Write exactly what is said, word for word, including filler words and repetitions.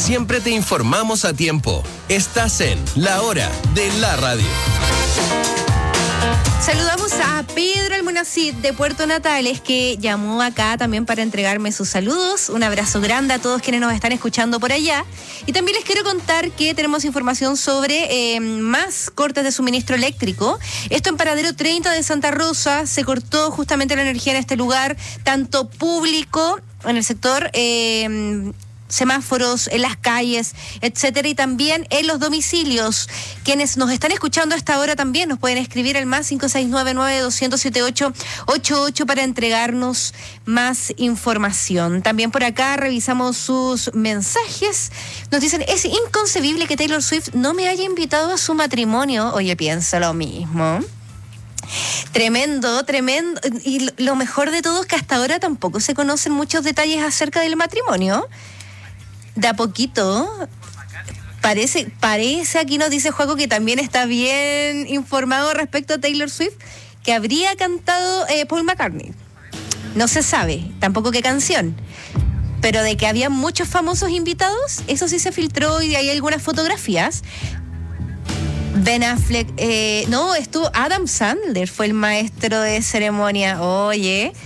siempre te informamos a tiempo. Estás en La Hora de la Radio. Saludamos a Pedro Almonacid de Puerto Natales, que llamó acá también para entregarme sus saludos. Un abrazo grande a todos quienes nos están escuchando por allá. Y también les quiero contar que tenemos información sobre eh, más cortes de suministro eléctrico. Esto en Paradero treinta de Santa Rosa. Se cortó justamente la energía en este lugar, tanto público, en el sector... Eh, semáforos en las calles, etcétera, y también en los domicilios. Quienes nos están escuchando a esta hora también nos pueden escribir al más cinco seis nueve nueve dos cero siete ocho ocho ocho para entregarnos más información. También por acá revisamos sus mensajes. Nos dicen, es inconcebible que Taylor Swift no me haya invitado a su matrimonio. Oye, pienso lo mismo. Tremendo, tremendo. Y lo mejor de todo es que hasta ahora tampoco se conocen muchos detalles acerca del matrimonio. De a poquito, parece, parece, aquí nos dice Juaco que también está bien informado respecto a Taylor Swift, que habría cantado eh, Paul McCartney. No se sabe tampoco qué canción, pero de que había muchos famosos invitados, eso sí se filtró y hay algunas fotografías. Ben Affleck, eh, no, estuvo Adam Sandler, fue el maestro de ceremonia. Oye...